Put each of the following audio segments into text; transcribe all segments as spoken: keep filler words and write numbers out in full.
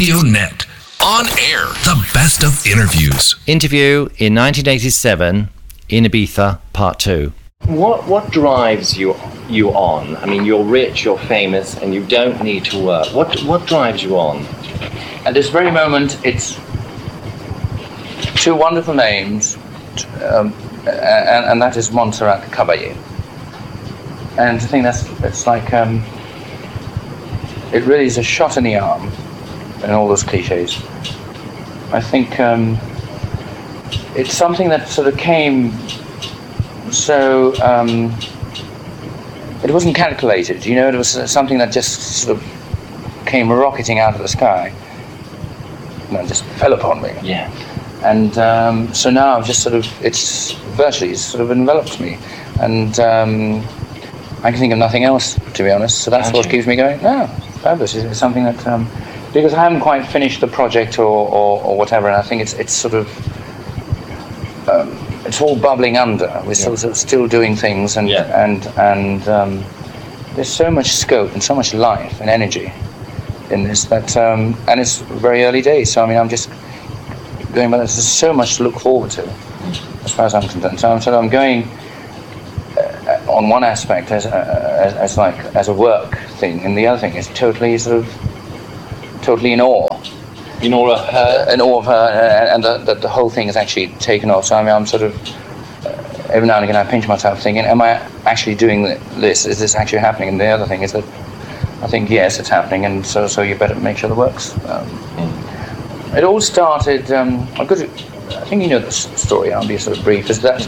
Radio Net. On air, the best of interviews. Interview in nineteen eighty-seven in Ibiza, part two. What what drives you you on? I mean, you're rich, you're famous, and you don't need to work. What what drives you on? At this very moment, it's two wonderful names, um, and, and that is Montserrat Caballé. And I think that's it's like um, it really is a shot in the arm, and all those cliches. I think um, it's something that sort of came so um, it wasn't calculated, you know. It was something that just sort of came rocketing out of the sky and just fell upon me. Yeah. And um, so now I've just sort of it's virtually sort of enveloped me, and um, I can think of nothing else, to be honest. So that's Can't what you? keeps me going. No, fabulous. It's something that um, because I haven't quite finished the project or, or, or whatever, and I think it's it's sort of um, it's all bubbling under. We're Yeah. sort of still doing things, and Yeah. and and um, there's so much scope and so much life and energy in this that, um, and it's very early days. So I mean, I'm just going, but there's so much to look forward to, as far as I'm concerned. So I'm sort of I'm going uh, on one aspect as, uh, as as like as a work thing, and the other thing is totally sort of totally in awe. You know, uh, Uh, in awe of her, uh, and that the, the whole thing is actually taken off. So I mean, I'm sort of uh, every now and again I pinch myself, thinking, "Am I actually doing th- this? Is this actually happening?" And the other thing is that I think yes, it's happening, and so so you better make sure the works. Um, Mm. It all started. Um, I could, I think you know the s- story. I'll be sort of brief. Is that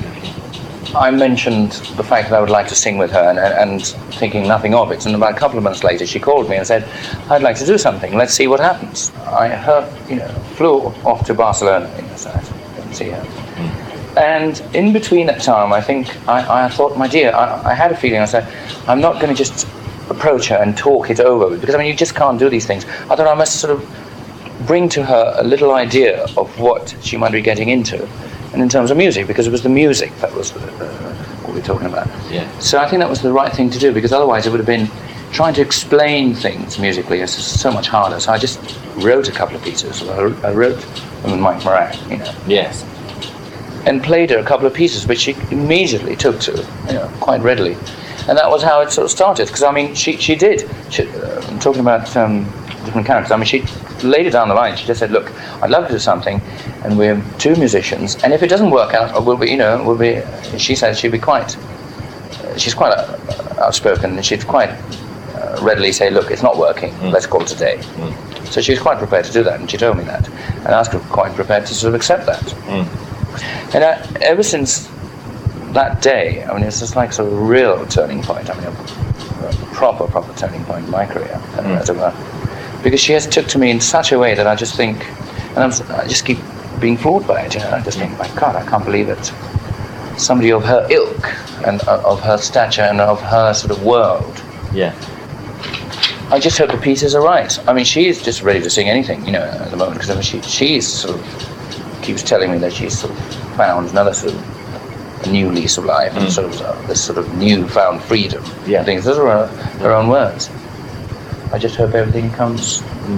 I mentioned the fact that I would like to sing with her, and, and thinking nothing of it. And about a couple of months later, she called me and said, "I'd like to do something. Let's see what happens." I her, you know, flew off to Barcelona. You know, so I didn't see her. And in between that time, I think I, I thought, my dear, I, I had a feeling. I said, I'm not going to just approach her and talk it over, because I mean, you just can't do these things. I thought I must sort of bring to her a little idea of what she might be getting into, and in terms of music, because it was the music that was uh, what we were talking about. Yeah. So I think that was the right thing to do, because otherwise it would have been trying to explain things musically is so much harder. So I just wrote a couple of pieces. I I wrote them with Mike Moran, you know, yes. and played her a couple of pieces, which she immediately took to, you know, quite readily. And that was how it sort of started, because I mean, she she did. She, uh, I'm talking about um, different characters. I mean, she laid it down the line. She just said, "Look, I'd love to do something, and we're two musicians. And if it doesn't work out, we'll be, you know, we'll be." She said she'd be quite. Uh, she's quite uh, outspoken, and she'd quite uh, readily say, "Look, it's not working. Mm. Let's call it a day." Mm. So she was quite prepared to do that, and she told me that, and I was quite prepared to sort of accept that. Mm. And I, ever since that day, I mean, it's just like sort of a real turning point. I mean, a, a proper, proper turning point in my career, Mm. as it were. Because she has took to me in such a way that I just think, and I'm, s- I just keep being floored by it. You know, I just think, my God, I can't believe it. Somebody of her ilk and uh, of her stature and of her sort of world. Yeah. I just hope the pieces are right. I mean, she's just ready to sing anything, you know, at the moment, because I mean, she she's sort of keeps telling me that she's sort of found another sort of a new lease of life, and Mm. sort of uh, this sort of newfound freedom. Yeah. and things. Those are her, her own words. I just hope everything comes.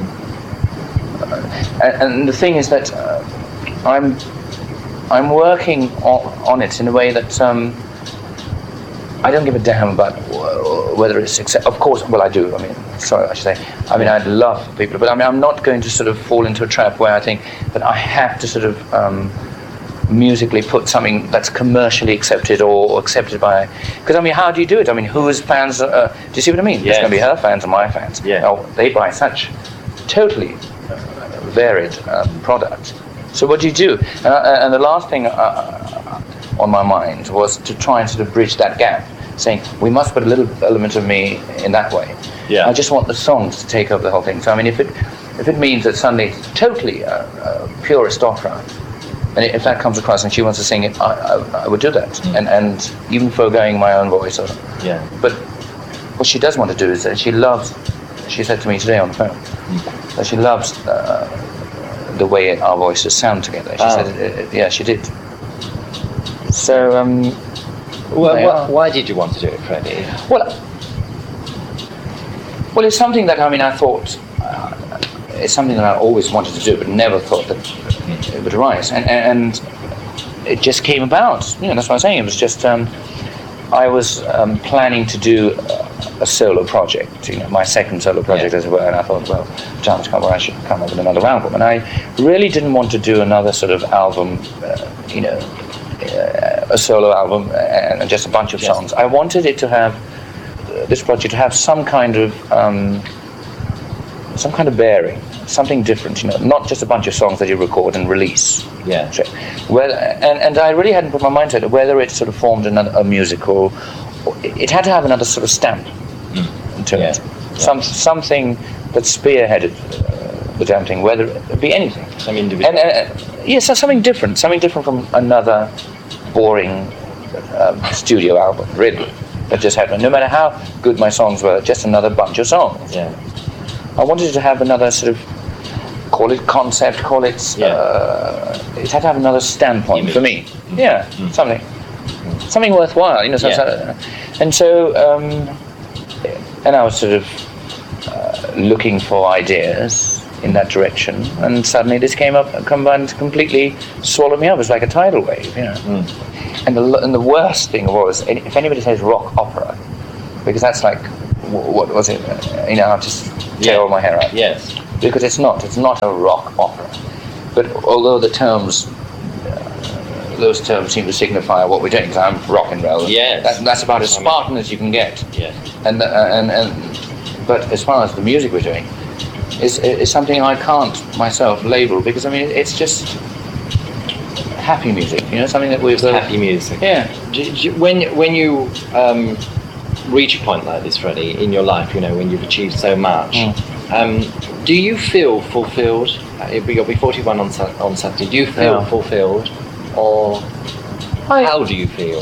Uh, and, and the thing is that uh, I'm I'm working on, on it in a way that um, I don't give a damn about wh- whether it's success. Of course, well, I do. I mean, sorry, I should say. I mean, I'd love for people, but I mean, I'm not going to sort of fall into a trap where I think that I have to sort of um, musically put something that's commercially accepted or accepted by. Because I mean, how do you do it? I mean, whose fans? Uh, do you see what I mean? Yes. It's going to be her fans or my fans. Yeah. Now, they buy such totally uh, varied um, product. So what do you do? And, uh, and the last thing uh, on my mind was to try and sort of bridge that gap, saying we must put a little element of me in that way. Yeah. I just want the songs to take over the whole thing. So I mean, if it if it means that suddenly it's totally uh, uh, purist opera, and if that comes across and she wants to sing it, I, I, I would do that, Mm. and and even foregoing my own voice. Or, Yeah. But what she does want to do is that she loves. She said to me today on the phone Mm. that she loves uh, the way our voices sound together. She Oh. said, it, it, yeah, she did. So, um, Well, they wh- are. why did you want to do it, Freddie? well, well, it's something that I mean, I thought. Uh, it's something that I always wanted to do, but never thought that it would arise. And, and it just came about. You know, that's what I'm saying. It was just um, I was um, planning to do a, a solo project, you know, my second solo project, yeah. as it were. And I thought, well, time's come where I should come up with another album. And I really didn't want to do another sort of album, uh, you know, uh, a solo album and just a bunch of yes. songs. I wanted it to have uh, this project to have some kind of um, some kind of bearing, something different, you know, not just a bunch of songs that you record and release. Yeah. So, well, and, and I really hadn't put my mind to it, whether it sort of formed another, a musical, it had to have another sort of stamp mm. to yeah. it. Yeah. Some, something that spearheaded uh, the damn thing, whether it be anything. Some individual. And, uh, yes, yeah, something different, something different from another boring um, studio album, really. That just happened. No matter how good my songs were, just another bunch of songs. Yeah. I wanted to have another sort of, call it concept, call it, yeah. uh, it had to have another standpoint Image. for me. Mm-hmm. Yeah, mm-hmm. something, mm-hmm. something worthwhile, you know. So, yeah. so, and so, um, and I was sort of uh, looking for ideas in that direction, and suddenly this came up, combined, completely swallowed me up. It was like a tidal wave, you know. Mm. And the and the worst thing was, if anybody says rock opera, because that's like, what was it? You know, I just tear yeah. all my hair out. Yes. Because it's not, it's not a rock opera. But although the terms, uh, those terms seem to signify what we're doing, because I'm rock and roll. Yes. That, that's about as Spartan as you can get. Yes. And, uh, and, and, but as far as the music we're doing, is is something I can't myself label, because I mean, it's just happy music, you know, something that we've... Uh, happy music. Yeah. Do, do, when, when you um, reach a point like this, Freddie, in your life, you know, when you've achieved so much, mm. um, do you feel fulfilled? You'll be forty-one on, on Saturday. Do you feel yeah. fulfilled, or I, how do you feel?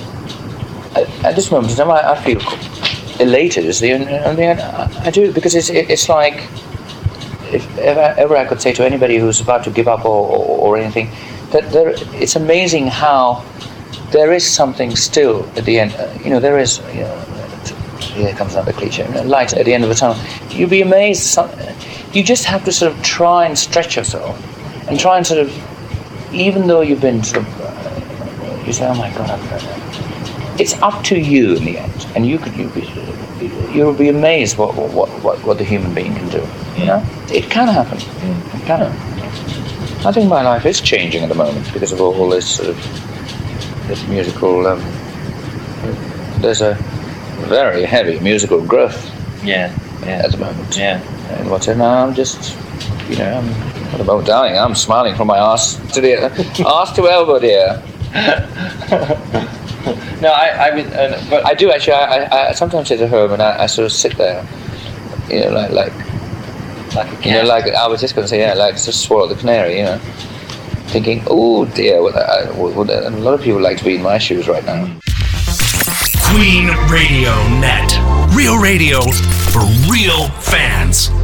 At, at this moment in time, I, I feel elated. Is the only thing I, I do, because it's it, it's like, if ever, ever I could say to anybody who's about to give up or, or, or anything, that there, it's amazing how there is something still at the end. Uh, you know, there is. You know, here comes another cliche. You know, light at the end of the tunnel. You'd be amazed. Some, you just have to sort of try and stretch yourself, and try and sort of, even though you've been sort of, uh, you say, oh my God, I've, it's up to you in the end, and you could you be, you'll be amazed what what what what the human being can do. You know, it can happen. It can. I think my life is changing at the moment because of all, all this sort of this musical. Um, there's a very heavy musical growth. Yeah, yeah. At the moment. Yeah. And what's it now? I'm just, you know, I'm what about dying? I'm smiling from my arse to the arse to elbow, dear. No, I, I mean, uh, but I do actually. I, I, I sometimes sit at home and I, I sort of sit there, you know, like like. Like a you know, like I was just going to say, yeah, like just swallow the canary, you know, thinking, oh dear, what, I, what, a lot of people like to be in my shoes right now. Queen Radio Net, real radio for real fans.